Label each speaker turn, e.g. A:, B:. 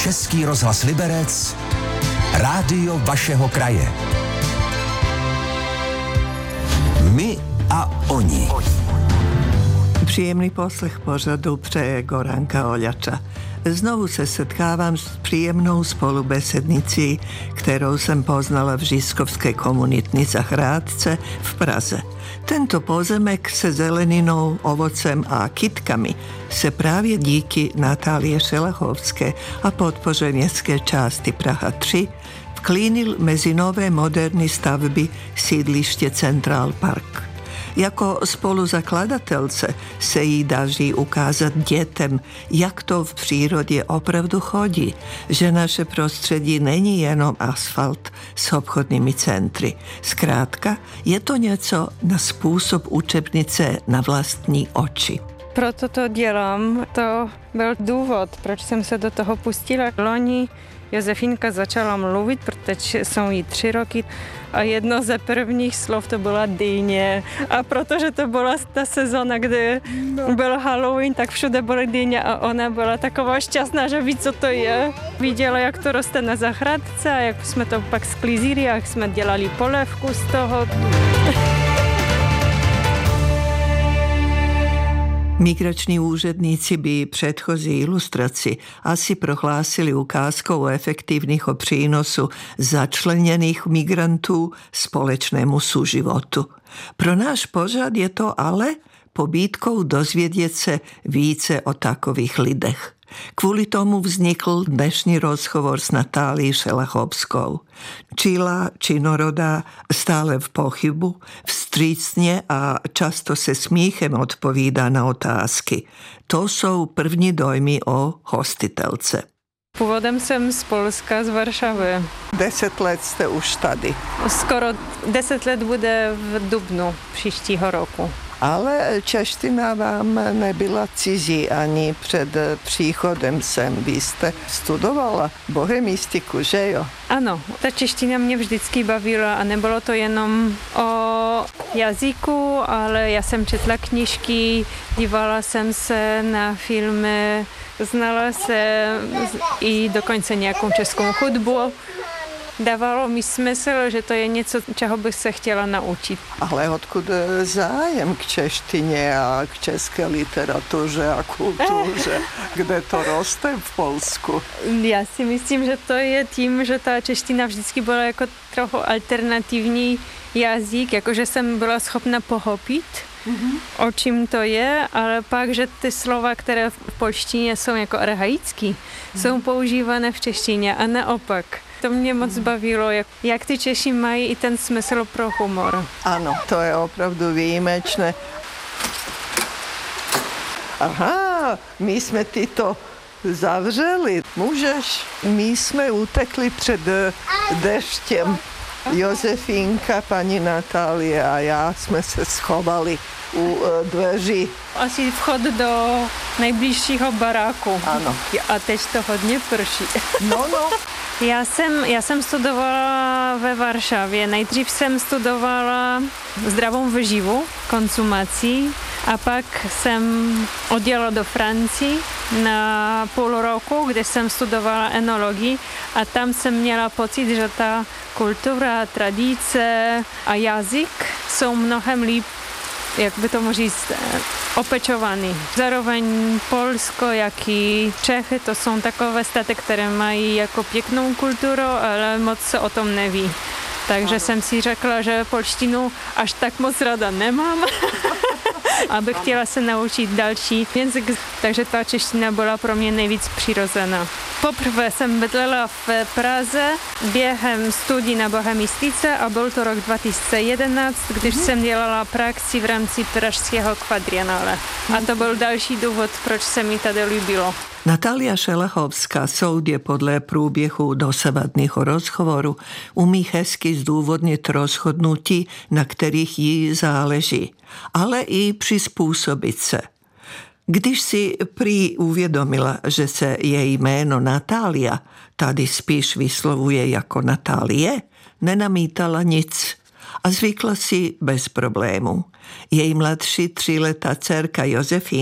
A: Český rozhlas Liberec, rádio vašeho kraje. My a oni.
B: Příjemný poslech pořadu přeje Goranka Oljača. Znovu se setkávám s příjemnou spolubesednicí, kterou jsem poznala v Žižkovské komunitní zahrádce v Praze. Tento pozemek se zeleninou, ovocem a kytkami se právě díky Natálie Šelachovské a podpoře městské části Praha 3 vklínil mezi nové moderní stavby sídliště Central Park. Jako spoluzakladatelce se jí daří ukázat dětem, jak to v přírodě opravdu chodí, že naše prostředí není jenom asfalt s obchodními centry. Zkrátka, je to něco na způsob učebnice na vlastní oči.
C: Proto to dělám, to byl důvod, proč jsem se do toho pustila. Loni Josefínka začala mluvit, protože jsou jí 3 roky a jedno ze prvních slov to byla dýně. A protože to byla ta sezóna, kdy byl Halloween, tak všude byly dýně a ona byla taková šťastná, že ví, co to je. Viděla, jak to roste na zahrádce a jak jsme to pak sklízili, jak jsme dělali polévku z toho.
B: Migrační úředníci by předchozí ilustraci asi prohlásili ukázkou o efektivního přínosu začleněných migrantů společnému súživotu. Pro náš pořad je to ale pobídkou dozvědět se více o takových lidech. Kvůli tomu vznikl dnešní rozhovor s Natálií Šelachovskou. Čilá, činorodá, stále v pochybu, vstřícně a často se smíchem odpovídá na otázky. To jsou první dojmy o hostitelce.
C: Původem jsem z Polska, z Varšavy.
B: 10 let jste už tady.
C: Skoro 10 let bude v dubnu příštího roku.
B: Ale čeština vám nebyla cizí ani před příchodem sem. Vy jste studovala bohemistiku, že jo?
C: Ano, ta čeština mě vždycky bavila a nebylo to jenom o jazyku, ale já jsem četla knížky, dívala jsem se na filmy, znala jsem i dokonce nějakou českou hudbu. Dávalo mi smysl, že to je něco, čeho bych se chtěla naučit.
B: Ale odkud zájem k češtině a k české literatuře a kultuře? Kde to roste v Polsku?
C: Já si myslím, že to je tím, že ta čeština vždycky byla jako trochu alternativní jazyk, jakože jsem byla schopna pochopit, o čím to je, ale pak, že ty slova, které v polštině jsou jako archaické, jsou používané v češtině a naopak. To mě moc bavilo, jak ty Češi mají i ten smysl pro humor.
B: Ano, to je opravdu výjimečné. Aha, my jsme ty to zavřeli. Můžeš? My jsme utekli před deštěm. Josefínka, paní Natálie a já jsme se schovali u dveří.
C: Asi vchod do nejbližšího baráku.
B: Ano.
C: A teď to hodně prší.
B: No.
C: Já jsem studovala ve Varšavě. Nejdřív jsem studovala zdravou výživu, konzumací a pak jsem odjela do Francii na půl roku, kde jsem studovala enologii a tam jsem měla pocit, že ta kultura, tradice a jazyk jsou mnohem líp, jak by to říct, opečovaný. Zároveň Polsko, jak i Čechy, to jsou takové státy, které mají jako pěknou kulturu, ale moc se o tom neví. Takže jsem si řekla, že polštinu až tak moc ráda nemám, aby chtěla se naučit další jazyk, takže ta čeština byla pro mě nejvíc přirozená. Poprvé jsem bydlela v Praze během studií na bohemistice a byl to rok 2011, když jsem dělala praxi v rámci pražského kvadrienále. A to byl další důvod, proč se mi tady líbilo.
B: Natália Šelachovská soudě podle průběhu dosavadného rozhovoru umí hezky zdůvodnit rozhodnutí, na kterých jí záleží, ale i přizpůsobit se. Když si prý uvědomila, že se její jméno Natália tady spíš vyslovuje jako Natálie, nenamítala nic a zvykla si bez problému. Její mladší 3letá dcerka Josefína